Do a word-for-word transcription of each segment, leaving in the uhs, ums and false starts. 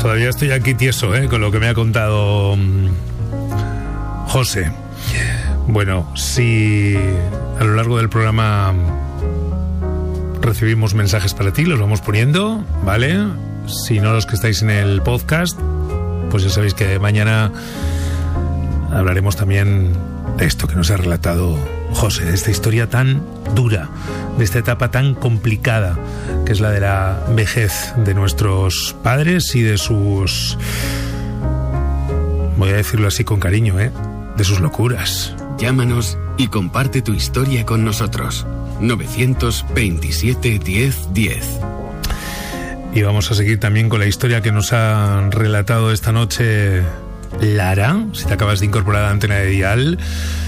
Todavía estoy aquí tieso, ¿eh? Con lo que me ha contado um, José. Bueno, si a lo largo del programa recibimos mensajes para ti, los vamos poniendo, ¿vale? Si no, los que estáis en el podcast, pues ya sabéis que mañana hablaremos también de esto que nos ha relatado José, de esta historia tan dura, de esta etapa tan complicada que es la de la vejez de nuestros padres y de sus, voy a decirlo así con cariño, ¿eh? de sus locuras. Llámanos y comparte tu historia con nosotros. novecientos veintisiete diez diez. Y vamos a seguir también con la historia que nos ha relatado esta noche Lara. Si te acabas de incorporar a la antena de Dial,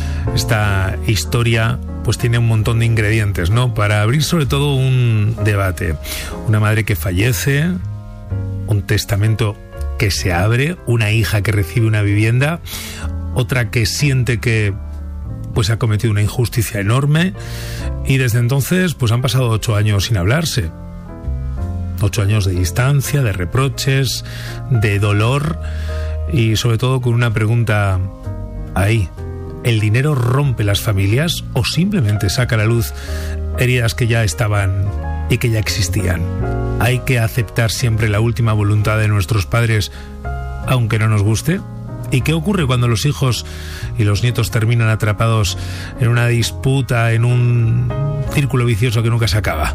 esta historia pues tiene un montón de ingredientes, ¿no? Para abrir sobre todo un debate. Una madre que fallece, un testamento que se abre, una hija que recibe una vivienda, otra que siente que pues ha cometido una injusticia enorme, y desde entonces pues han pasado ocho años sin hablarse. Ocho años de distancia, de reproches, de dolor, y sobre todo con una pregunta ahí: ¿el dinero rompe las familias o simplemente saca a la luz heridas que ya estaban y que ya existían? ¿Hay que aceptar siempre la última voluntad de nuestros padres aunque no nos guste? ¿Y qué ocurre cuando los hijos y los nietos terminan atrapados en una disputa, en un círculo vicioso que nunca se acaba?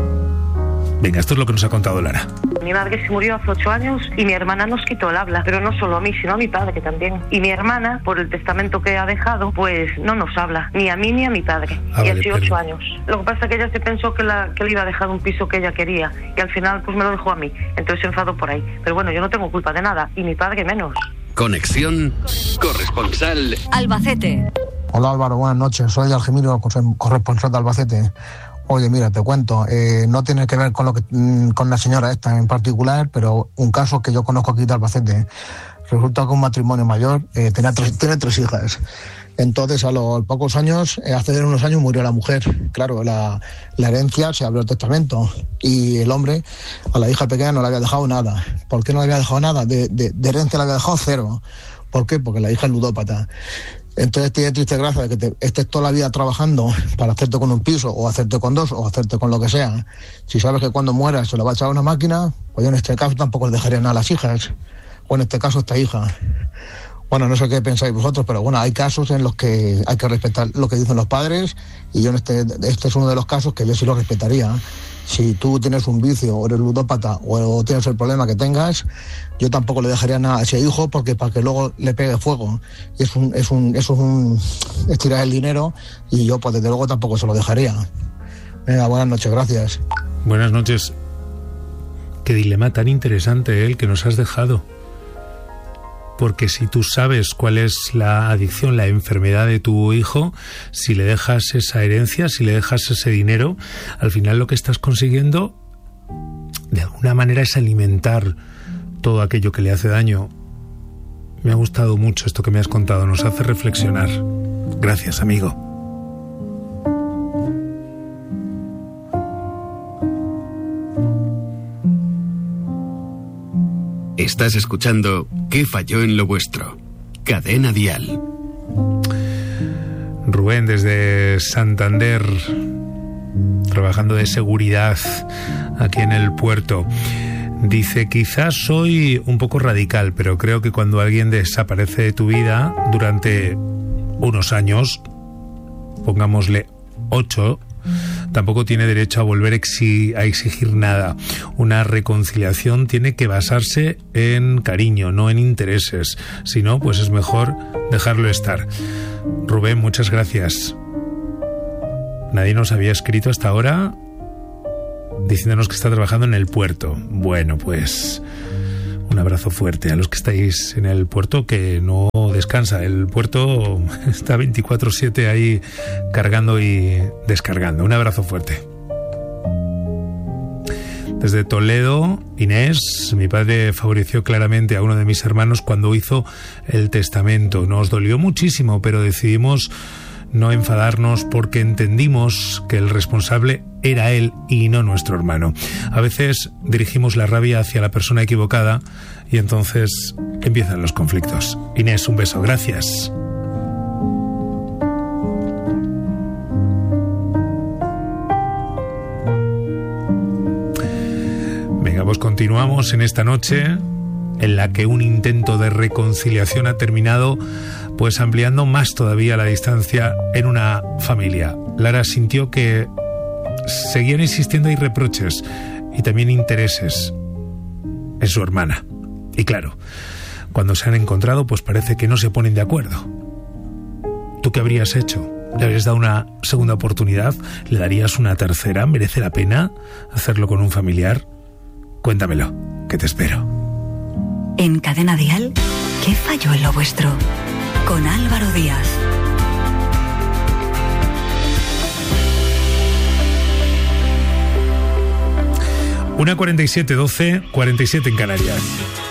Venga, esto es lo que nos ha contado Lara. Mi madre se murió hace ocho años y mi hermana nos quitó el habla, pero no solo a mí, sino a mi padre también. Y mi hermana, por el testamento que ha dejado, pues no nos habla, ni a mí ni a mi padre. Ah, y vale, hace ocho años. Lo que pasa es que ella se pensó que, la, que le iba a dejar un piso que ella quería, y al final pues me lo dejó a mí. Entonces se enfadó por ahí. Pero bueno, yo no tengo culpa de nada, y mi padre menos. Conexión corresponsal Albacete. Hola Álvaro, buenas noches. Soy Algemiro, corresponsal de Albacete. Oye, mira, te cuento, eh, no tiene que ver con lo que con la señora esta en particular, pero un caso que yo conozco aquí de Albacete. Resulta que un matrimonio mayor eh, tenía tres, tiene tres hijas. Entonces, a los pocos años, eh, hace unos años murió la mujer. Claro, la, la herencia, se abrió el testamento, y el hombre a la hija pequeña no le había dejado nada. ¿Por qué no le había dejado nada? De, de, de herencia le había dejado cero. ¿Por qué? Porque la hija es ludópata. Entonces tiene triste gracia de que te, estés toda la vida trabajando para hacerte con un piso, o hacerte con dos, o hacerte con lo que sea. Si sabes que cuando mueras se lo va a echar a una máquina, pues yo en este caso tampoco les dejaría nada a las hijas, o en este caso esta hija. Bueno, no sé qué pensáis vosotros, pero bueno, hay casos en los que hay que respetar lo que dicen los padres, y yo en este, este es uno de los casos que yo sí lo respetaría. Si tú tienes un vicio, o eres ludópata, o tienes el problema que tengas, yo tampoco le dejaría nada a ese hijo, porque para que luego le pegue fuego. Y es un, es un, eso es un, es tirar el dinero, y yo pues desde luego tampoco se lo dejaría. Venga, buenas noches, gracias. Buenas noches. Qué dilema tan interesante el que nos has dejado. Porque si tú sabes cuál es la adicción, la enfermedad de tu hijo, si le dejas esa herencia, si le dejas ese dinero, al final lo que estás consiguiendo, de alguna manera, es alimentar todo aquello que le hace daño. Me ha gustado mucho esto que me has contado, nos hace reflexionar. Gracias, amigo. Estás escuchando ¿Qué falló en lo vuestro? Cadena Dial. Rubén, desde Santander, trabajando de seguridad aquí en el puerto, dice: quizás soy un poco radical, pero creo que cuando alguien desaparece de tu vida durante unos años, pongámosle ocho, tampoco tiene derecho a volver a exigir nada. Una reconciliación tiene que basarse en cariño, no en intereses. Si no, pues es mejor dejarlo estar. Rubén, muchas gracias. Nadie nos había escrito hasta ahora diciéndonos que está trabajando en el puerto. Bueno, pues un abrazo fuerte a los que estáis en el puerto, que no descansa. El puerto está veinticuatro siete ahí cargando y descargando. Un abrazo fuerte. Desde Toledo, Inés: mi padre favoreció claramente a uno de mis hermanos cuando hizo el testamento. Nos dolió muchísimo, pero decidimos no enfadarnos porque entendimos que el responsable era él y no nuestro hermano. A veces dirigimos la rabia hacia la persona equivocada y entonces empiezan los conflictos. Inés, un beso, gracias. Venga, pues continuamos en esta noche en la que un intento de reconciliación ha terminado pues ampliando más todavía la distancia en una familia. Lara sintió que seguían existiendo ahí reproches y también intereses en su hermana. Y claro, cuando se han encontrado, pues parece que no se ponen de acuerdo. ¿Tú qué habrías hecho? ¿Le habrías dado una segunda oportunidad? ¿Le darías una tercera? ¿Merece la pena hacerlo con un familiar? Cuéntamelo, que te espero. En Cadena Dial, ¿qué falló en lo vuestro? Con Álvaro Díaz. una cuarenta y siete, doce, cuarenta y siete en Canarias.